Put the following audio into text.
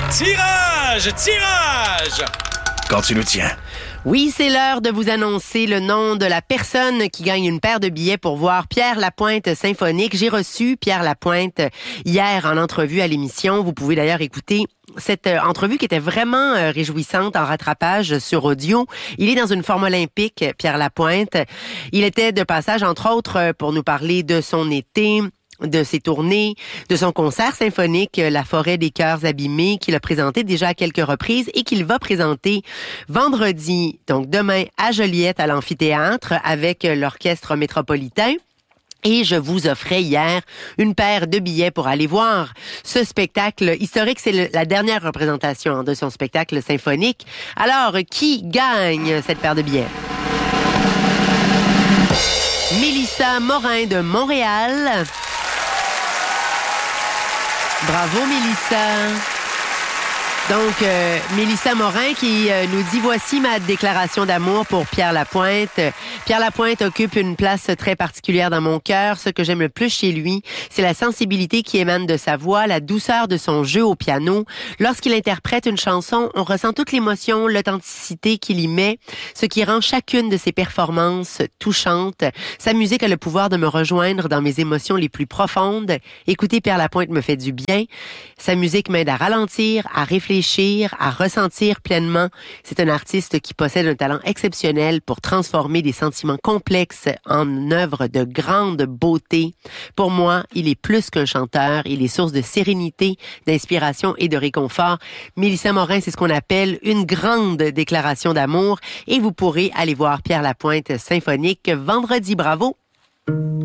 Tirage! Quand tu nous tiens. Oui, c'est l'heure de vous annoncer le nom de la personne qui gagne une paire de billets pour voir Pierre Lapointe symphonique. J'ai reçu Pierre Lapointe hier en entrevue à l'émission. Vous pouvez d'ailleurs écouter cette entrevue qui était vraiment réjouissante en rattrapage sur audio. Il est dans une forme olympique, Pierre Lapointe. Il était de passage, entre autres, pour nous parler de son été, de ses tournées, de son concert symphonique La Forêt des Cœurs Abîmés qu'il a présenté déjà à quelques reprises et qu'il va présenter vendredi, donc demain à Joliette à l'amphithéâtre avec l'Orchestre métropolitain. Et je vous offrais hier une paire de billets pour aller voir ce spectacle historique. C'est la dernière représentation de son spectacle symphonique. Alors, qui gagne cette paire de billets? Mélissa Morin de Montréal. Bravo, Mélissa. Donc, Mélissa Morin qui nous dit « Voici ma déclaration d'amour pour Pierre Lapointe. Pierre Lapointe occupe une place très particulière dans mon cœur. Ce que j'aime le plus chez lui, c'est la sensibilité qui émane de sa voix, la douceur de son jeu au piano. Lorsqu'il interprète une chanson, on ressent toute l'émotion, l'authenticité qu'il y met, ce qui rend chacune de ses performances touchantes. Sa musique a le pouvoir de me rejoindre dans mes émotions les plus profondes. Écouter Pierre Lapointe me fait du bien. Sa musique m'aide à ralentir, à réfléchir, à ressentir pleinement. C'est un artiste qui possède un talent exceptionnel pour transformer des sentiments complexes en œuvres de grande beauté. Pour moi, il est plus qu'un chanteur. Il est source de sérénité, d'inspiration et de réconfort. Mélissa Morin, c'est ce qu'on appelle une grande déclaration d'amour. Et vous pourrez aller voir Pierre Lapointe symphonique vendredi. Bravo!